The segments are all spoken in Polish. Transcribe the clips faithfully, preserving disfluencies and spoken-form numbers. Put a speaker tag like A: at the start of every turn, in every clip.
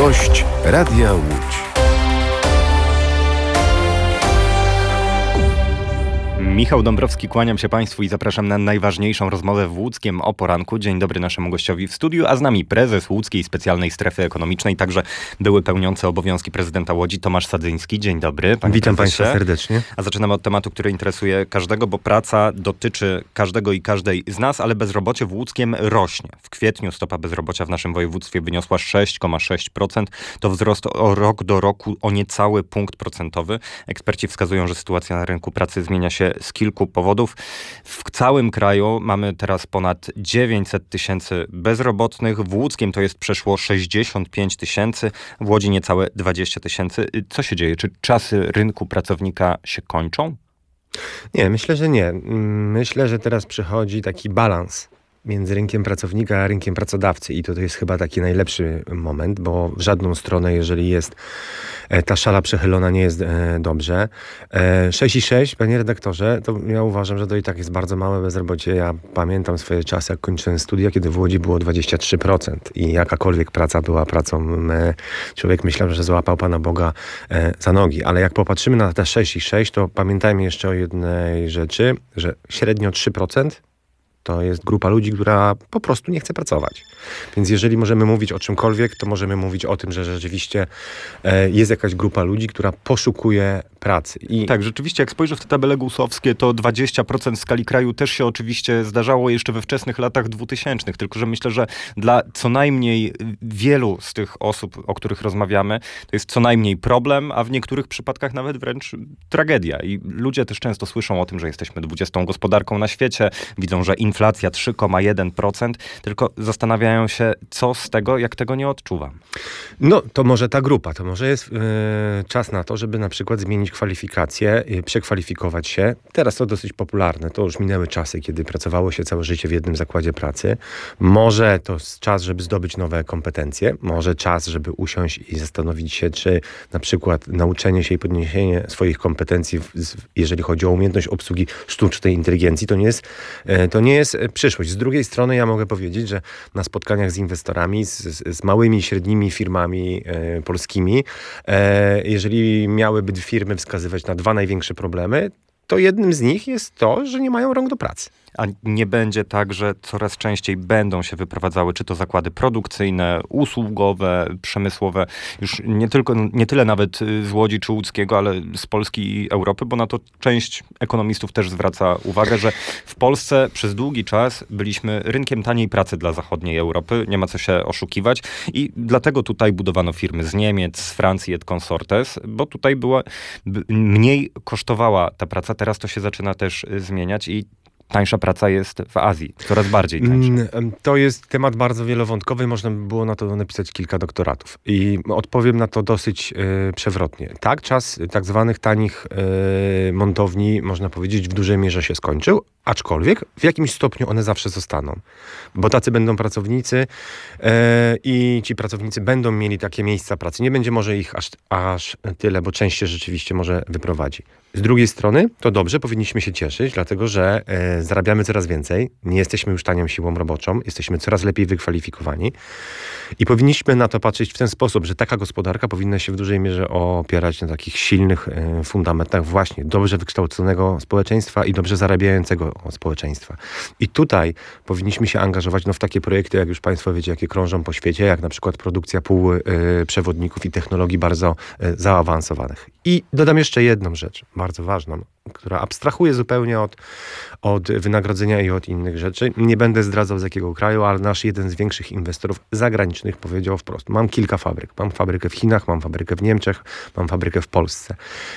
A: Gość Radia Łódź.
B: Michał Dąbrowski, kłaniam się Państwu i zapraszam na najważniejszą rozmowę w Łódzkiem o poranku. Dzień dobry naszemu gościowi w studiu, a z nami prezes Łódzkiej Specjalnej Strefy Ekonomicznej, także były pełniący obowiązki prezydenta Łodzi Tomasz Sadzyński. Dzień dobry. Panie
C: Witam
B: prezesie.
C: Państwa serdecznie.
B: A zaczynamy od tematu, który interesuje każdego, bo praca dotyczy każdego i każdej z nas, ale bezrobocie w Łódzkiem rośnie. W kwietniu stopa bezrobocia w naszym województwie wyniosła sześć przecinek sześć procent. To wzrost o rok do roku o niecały punkt procentowy. Eksperci wskazują, że sytuacja na rynku pracy zmienia się z kilku powodów. W całym kraju mamy teraz ponad dziewięćset tysięcy bezrobotnych. W Łódzkiem to jest przeszło sześćdziesiąt pięć tysięcy, w Łodzi niecałe dwadzieścia tysięcy. Co się dzieje? Czy czasy rynku pracownika się kończą?
C: Nie, myślę, że nie. Myślę, że teraz przychodzi taki balans między rynkiem pracownika a rynkiem pracodawcy i to, to jest chyba taki najlepszy moment, bo w żadną stronę, jeżeli jest ta szala przechylona, nie jest e, dobrze. E, sześć przecinek sześć, panie redaktorze, to ja uważam, że to i tak jest bardzo małe bezrobocie. Ja pamiętam swoje czasy, jak kończyłem studia, kiedy w Łodzi było dwadzieścia trzy procent i jakakolwiek praca była pracą, e, człowiek myślał, że złapał Pana Boga e, za nogi. Ale jak popatrzymy na te sześć przecinek sześć, to pamiętajmy jeszcze o jednej rzeczy, że średnio trzy procent to jest grupa ludzi, która po prostu nie chce pracować. Więc jeżeli możemy mówić o czymkolwiek, to możemy mówić o tym, że rzeczywiście e, jest jakaś grupa ludzi, która poszukuje pracy. I...
B: Tak, rzeczywiście, jak spojrzę w te tabele gusowskie, to dwadzieścia procent w skali kraju też się oczywiście zdarzało jeszcze we wczesnych latach dwutysięcznych. Tylko że myślę, że dla co najmniej wielu z tych osób, o których rozmawiamy, to jest co najmniej problem, a w niektórych przypadkach nawet wręcz tragedia. I ludzie też często słyszą o tym, że jesteśmy dwudziestą gospodarką na świecie, widzą, że inflacja trzy przecinek jeden procent, tylko zastanawiają się, co z tego, jak tego nie odczuwam.
C: No, to może ta grupa, to może jest yy, czas na to, żeby na przykład zmienić kwalifikacje, yy, przekwalifikować się. Teraz to dosyć popularne, to już minęły czasy, kiedy pracowało się całe życie w jednym zakładzie pracy. Może to czas, żeby zdobyć nowe kompetencje, może czas, żeby usiąść i zastanowić się, czy na przykład nauczenie się i podniesienie swoich kompetencji, w, jeżeli chodzi o umiejętność obsługi sztucznej inteligencji, to nie jest, yy, to nie jest przyszłość. Z drugiej strony ja mogę powiedzieć, że na spotkaniach z inwestorami, z, z małymi i średnimi firmami e, polskimi, e, jeżeli miałyby firmy wskazywać na dwa największe problemy, to jednym z nich jest to, że nie mają rąk do pracy.
B: A nie będzie tak, że coraz częściej będą się wyprowadzały, czy to zakłady produkcyjne, usługowe, przemysłowe, już nie tylko, nie tyle nawet z Łodzi czy Łódzkiego, ale z Polski i Europy, bo na to część ekonomistów też zwraca uwagę, że w Polsce przez długi czas byliśmy rynkiem taniej pracy dla zachodniej Europy, nie ma co się oszukiwać i dlatego tutaj budowano firmy z Niemiec, z Francji et consortes, bo tutaj była, mniej kosztowała ta praca, teraz to się zaczyna też zmieniać i tańsza praca jest w Azji, coraz bardziej tańsza.
C: To jest temat bardzo wielowątkowy, można by było na to napisać kilka doktoratów. I odpowiem na to dosyć e, przewrotnie. Tak, czas tak zwanych tanich e, montowni, można powiedzieć, w dużej mierze się skończył, aczkolwiek w jakimś stopniu one zawsze zostaną. Bo tacy będą pracownicy e, i ci pracownicy będą mieli takie miejsca pracy. Nie będzie może ich aż, aż tyle, bo część się rzeczywiście może wyprowadzi. Z drugiej strony, to dobrze, powinniśmy się cieszyć, dlatego że e, zarabiamy coraz więcej, nie jesteśmy już tanią siłą roboczą, jesteśmy coraz lepiej wykwalifikowani i powinniśmy na to patrzeć w ten sposób, że taka gospodarka powinna się w dużej mierze opierać na takich silnych e, fundamentach właśnie dobrze wykształconego społeczeństwa i dobrze zarabiającego społeczeństwa. I tutaj powinniśmy się angażować no, w takie projekty, jak już Państwo wiecie, jakie krążą po świecie, jak na przykład produkcja półprzewodników i technologii bardzo e, zaawansowanych. I dodam jeszcze jedną rzecz, bardzo ważną, która abstrahuje zupełnie od, od wynagrodzenia i od innych rzeczy. Nie będę zdradzał z jakiego kraju, ale nasz jeden z większych inwestorów zagranicznych powiedział wprost: mam kilka fabryk. Mam fabrykę w Chinach, mam fabrykę w Niemczech, mam fabrykę w Polsce.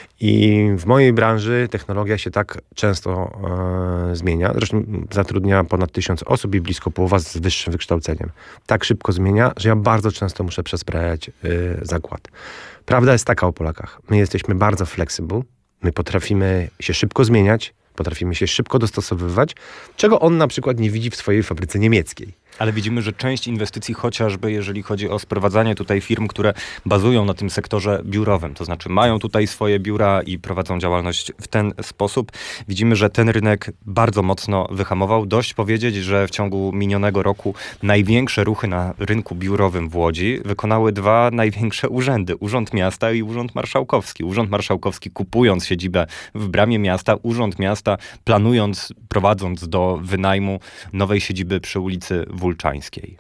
C: I w mojej branży technologia się tak często e, zmienia. Zresztą zatrudnia ponad tysiąc osób i blisko połowa z wyższym wykształceniem. Tak szybko zmienia, że ja bardzo często muszę przesprajać e, zakład. Prawda jest taka o Polakach. My jesteśmy bardzo flexible. My potrafimy się szybko zmieniać, potrafimy się szybko dostosowywać, czego on na przykład nie widzi w swojej fabryce niemieckiej.
B: Ale widzimy, że część inwestycji, chociażby jeżeli chodzi o sprowadzanie tutaj firm, które bazują na tym sektorze biurowym, to znaczy mają tutaj swoje biura i prowadzą działalność w ten sposób, widzimy, że ten rynek bardzo mocno wyhamował. Dość powiedzieć, że w ciągu minionego roku największe ruchy na rynku biurowym w Łodzi wykonały dwa największe urzędy. Urząd Miasta i Urząd Marszałkowski. Urząd Marszałkowski kupując siedzibę w bramie miasta, Urząd Miasta planując, prowadząc do wynajmu nowej siedziby przy ulicy Wólczańskiej.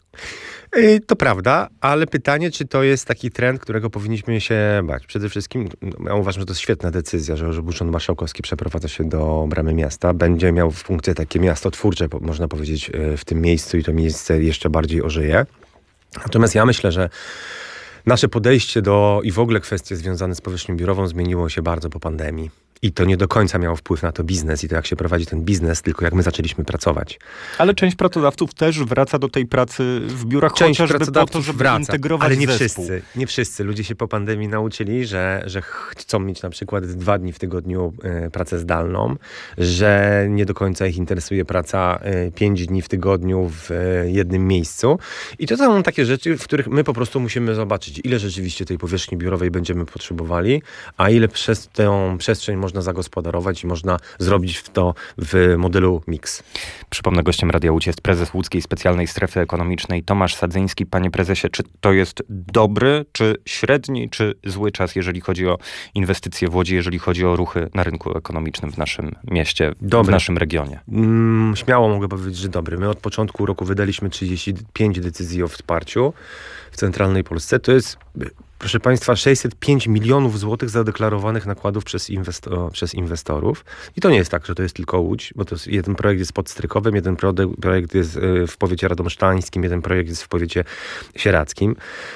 C: To prawda, ale pytanie, czy to jest taki trend, którego powinniśmy się bać. Przede wszystkim, ja uważam, że to jest świetna decyzja, że, że Urząd Marszałkowski przeprowadza się do bramy miasta. Będzie miał funkcję takie miasto twórcze, można powiedzieć, w tym miejscu i to miejsce jeszcze bardziej ożyje. Natomiast ja myślę, że nasze podejście do i w ogóle kwestie związane z powierzchnią biurową zmieniło się bardzo po pandemii. I to nie do końca miało wpływ na to biznes i to jak się prowadzi ten biznes, tylko jak my zaczęliśmy pracować.
B: Ale część pracodawców też wraca do tej pracy w biurach,
C: Część
B: chociażby po
C: pracodawców
B: to, żeby
C: wraca,
B: integrować
C: ale nie
B: zespół.
C: wszyscy. Nie wszyscy. Ludzie się po pandemii nauczyli, że, że chcą mieć na przykład dwa dni w tygodniu y, pracę zdalną, że nie do końca ich interesuje praca y, pięć dni w tygodniu w y, jednym miejscu. I to są takie rzeczy, w których my po prostu musimy zobaczyć, ile rzeczywiście tej powierzchni biurowej będziemy potrzebowali, a ile przez tę przestrzeń można zagospodarować i można zrobić w to w modelu mix.
B: Przypomnę, gościem Radia Łódź jest prezes Łódzkiej Specjalnej Strefy Ekonomicznej Tomasz Sadzyński. Panie prezesie, czy to jest dobry, czy średni, czy zły czas, jeżeli chodzi o inwestycje w Łodzi, jeżeli chodzi o ruchy na rynku ekonomicznym w naszym mieście,
C: Dobry.
B: w naszym regionie?
C: Mm, śmiało mogę powiedzieć, że dobry. My od początku roku wydaliśmy trzydzieści pięć decyzji o wsparciu w centralnej Polsce. To jest, proszę Państwa, sześćset pięć milionów złotych zadeklarowanych nakładów przez, inwesto- przez inwestorów. I to nie jest tak, że to jest tylko Łódź, bo to jest, jeden projekt jest pod Strykowem, jeden projekt jest w powiecie radomszczańskim, jeden projekt jest w powiecie sieradzkim.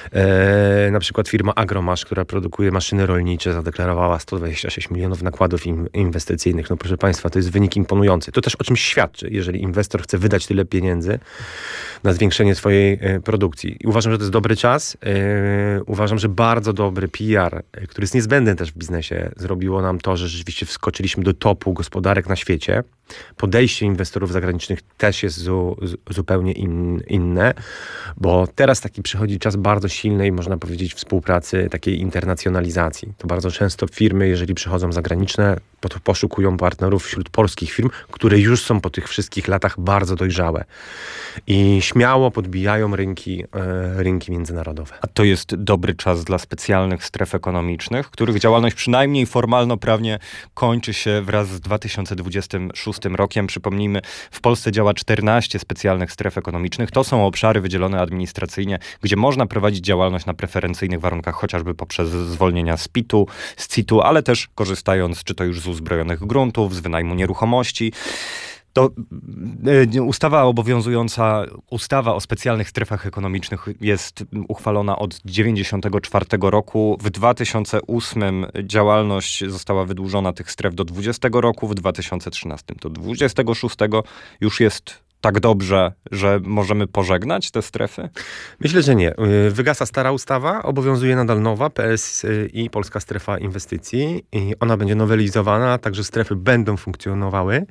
C: E, na przykład firma Agromasz, która produkuje maszyny rolnicze, zadeklarowała sto dwadzieścia sześć milionów nakładów in- inwestycyjnych. No proszę Państwa, to jest wynik imponujący. To też o czymś świadczy, jeżeli inwestor chce wydać tyle pieniędzy na zwiększenie swojej e, produkcji. I uważam, że to jest dobry czas. E, uważam, że bardzo dobry P R, który jest niezbędny też w biznesie, zrobiło nam to, że rzeczywiście wskoczyliśmy do topu gospodarek na świecie. Podejście inwestorów zagranicznych też jest zu, zupełnie in, inne, bo teraz taki przychodzi czas bardzo silnej, można powiedzieć, współpracy, takiej internacjonalizacji. To bardzo często firmy, jeżeli przychodzą zagraniczne, poszukują partnerów wśród polskich firm, które już są po tych wszystkich latach bardzo dojrzałe i śmiało podbijają rynki, e, rynki międzynarodowe.
B: A to jest dobry czas dla specjalnych stref ekonomicznych, których działalność przynajmniej formalno-prawnie kończy się wraz z dwa tysiące dwudziestym szóstym rokiem. Przypomnijmy, w Polsce działa czternaście specjalnych stref ekonomicznych. To są obszary wydzielone administracyjnie, gdzie można prowadzić działalność na preferencyjnych warunkach, chociażby poprzez zwolnienia z P I T-u, z C I T-u, ale też korzystając czy to już z uzbrojonych gruntów, z wynajmu nieruchomości. To y, ustawa obowiązująca, ustawa o specjalnych strefach ekonomicznych jest uchwalona od dziewięćdziesiątego czwartego roku. W dwa tysiące ósmym działalność została wydłużona tych stref do dwudziestego roku, w dwa tysiące trzynastym do dwudziestego szóstego już jest tak dobrze, że możemy pożegnać te strefy?
C: Myślę, że nie. Wygasa stara ustawa, obowiązuje nadal nowa, P S I, Polska Strefa Inwestycji. I ona będzie nowelizowana, także strefy będą funkcjonowały.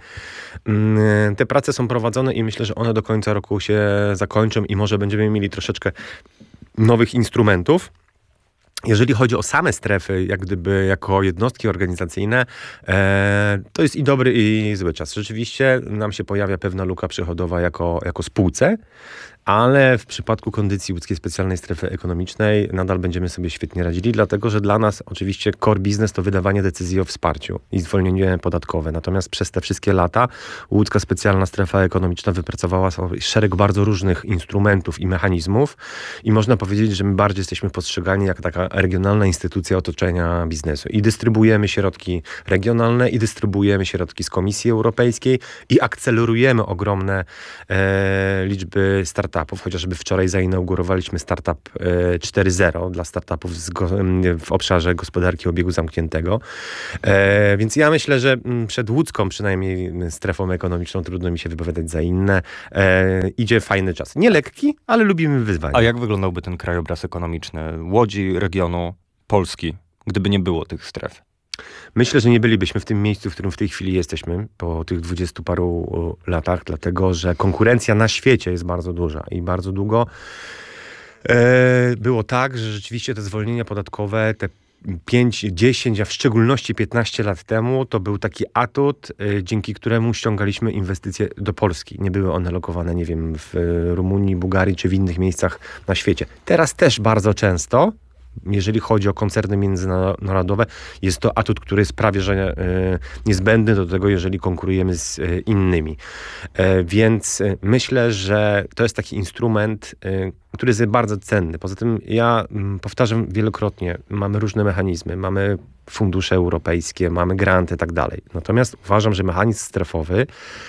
C: Te prace są prowadzone i myślę, że one do końca roku się zakończą i może będziemy mieli troszeczkę nowych instrumentów. Jeżeli chodzi o same strefy, jak gdyby jako jednostki organizacyjne, e, to jest i dobry, i zły czas. Rzeczywiście nam się pojawia pewna luka przychodowa jako, jako spółce, ale w przypadku kondycji Łódzkiej Specjalnej Strefy Ekonomicznej nadal będziemy sobie świetnie radzili, dlatego że dla nas oczywiście core business to wydawanie decyzji o wsparciu i zwolnienie podatkowe. Natomiast przez te wszystkie lata Łódzka Specjalna Strefa Ekonomiczna wypracowała sobie szereg bardzo różnych instrumentów i mechanizmów i można powiedzieć, że my bardziej jesteśmy postrzegani jak taka regionalna instytucja otoczenia biznesu. I dystrybuujemy środki regionalne, i dystrybuujemy środki z Komisji Europejskiej i akcelerujemy ogromne e, liczby startupów. Chociażby wczoraj zainaugurowaliśmy startup e, cztery zero dla startupów z go, w obszarze gospodarki obiegu zamkniętego. E, więc ja myślę, że przed łódzką przynajmniej strefą ekonomiczną, trudno mi się wypowiadać za inne, e, idzie fajny czas. Nie lekki, ale lubimy wyzwania.
B: A jak wyglądałby ten krajobraz ekonomiczny Łodzi, regionu, Polski, gdyby nie było tych stref?
C: Myślę, że nie bylibyśmy w tym miejscu, w którym w tej chwili jesteśmy po tych dwudziestu paru latach, dlatego że konkurencja na świecie jest bardzo duża i bardzo długo e, było tak, że rzeczywiście te zwolnienia podatkowe, te pięć, dziesięć, a w szczególności piętnaście lat temu to był taki atut, y, dzięki któremu ściągaliśmy inwestycje do Polski. Nie były one lokowane, nie wiem, w Rumunii, Bułgarii czy w innych miejscach na świecie. Teraz też bardzo często, jeżeli chodzi o koncerny międzynarodowe, jest to atut, który jest prawie że y, niezbędny do tego, jeżeli konkurujemy z y, innymi. Y, więc y, myślę, że to jest taki instrument, y, który jest bardzo cenny. Poza tym ja y, powtarzam wielokrotnie, mamy różne mechanizmy, mamy fundusze europejskie, mamy granty i tak dalej. Natomiast uważam, że mechanizm strefowy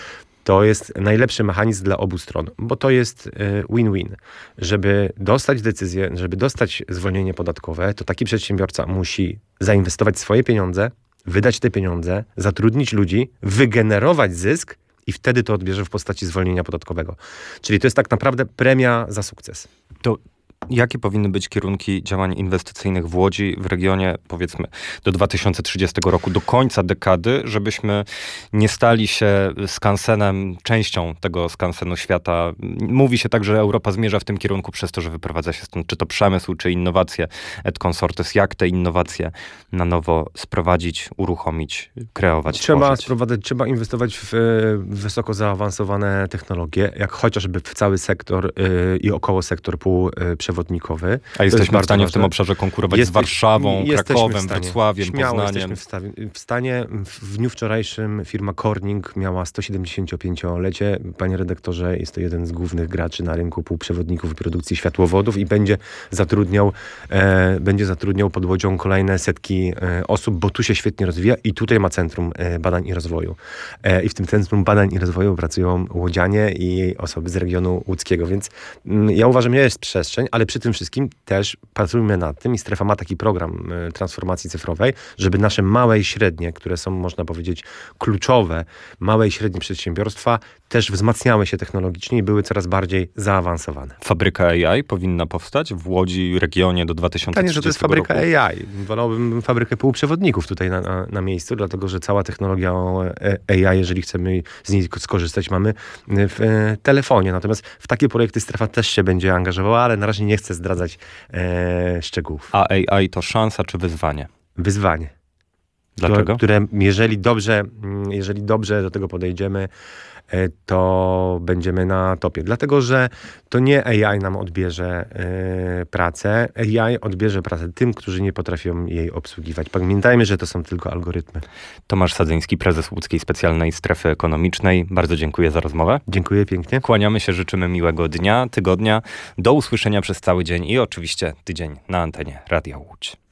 C: to jest najlepszy mechanizm dla obu stron, bo to jest win-win. Żeby dostać decyzję, żeby dostać zwolnienie podatkowe, to taki przedsiębiorca musi zainwestować swoje pieniądze, wydać te pieniądze, zatrudnić ludzi, wygenerować zysk i wtedy to odbierze w postaci zwolnienia podatkowego. Czyli to jest tak naprawdę premia za sukces.
B: To jakie powinny być kierunki działań inwestycyjnych w Łodzi, w regionie, powiedzmy, do dwa tysiące trzydziestego roku, do końca dekady, żebyśmy nie stali się skansenem, częścią tego skansenu świata? Mówi się tak, że Europa zmierza w tym kierunku przez to, że wyprowadza się stąd, czy to przemysł, czy innowacje, et consortes. Jak te innowacje na nowo sprowadzić, uruchomić, kreować,
C: Trzeba
B: tworzyć?
C: sprowadzać, trzeba inwestować w wysoko zaawansowane technologie, jak chociażby w cały sektor yy, i około sektor półprzewodnikowy.
B: A jesteśmy w stanie w tym obszarze konkurować
C: Jeste,
B: z Warszawą, Krakowem,
C: w stanie,
B: Wrocławiem,
C: śmiało
B: Poznaniem?
C: Jesteśmy w, stanie, w stanie. W dniu wczorajszym firma Corning miała sto siedemdziesięciopięciolecie. Panie redaktorze, jest to jeden z głównych graczy na rynku półprzewodników i produkcji światłowodów i będzie zatrudniał, e, będzie zatrudniał pod Łodzią kolejne setki e, osób, bo tu się świetnie rozwija i tutaj ma Centrum e, Badań i Rozwoju. E, I w tym Centrum Badań i Rozwoju pracują łodzianie i osoby z regionu łódzkiego, więc m, ja uważam, że jest przestrzeń, ale przy tym wszystkim też pracujmy nad tym i Strefa ma taki program y, transformacji cyfrowej, żeby nasze małe i średnie, które są, można powiedzieć, kluczowe, małe i średnie przedsiębiorstwa też wzmacniały się technologicznie i były coraz bardziej zaawansowane.
B: Fabryka A I powinna powstać w Łodzi, regionie do dwa tysiące trzydziestego
C: Pytanie, że to jest fabryka
B: roku?
C: A I. Wolałbym fabrykę półprzewodników tutaj na, na, na miejscu, dlatego że cała technologia A I, jeżeli chcemy z niej skorzystać, mamy w e, telefonie. Natomiast w takie projekty Strefa też się będzie angażowała, ale na razie nie chcę zdradzać e, szczegółów.
B: A A I to szansa czy wyzwanie?
C: Wyzwanie.
B: Dlaczego?
C: Które, jeżeli dobrze, jeżeli dobrze do tego podejdziemy, to będziemy na topie. Dlatego, że to nie A I nam odbierze y, pracę. A I odbierze pracę tym, którzy nie potrafią jej obsługiwać. Pamiętajmy, że to są tylko algorytmy.
B: Tomasz Sadzyński, prezes Łódzkiej Specjalnej Strefy Ekonomicznej. Bardzo dziękuję za rozmowę.
C: Dziękuję pięknie.
B: Kłaniamy się, życzymy miłego dnia, tygodnia. Do usłyszenia przez cały dzień i oczywiście tydzień na antenie Radia Łódź.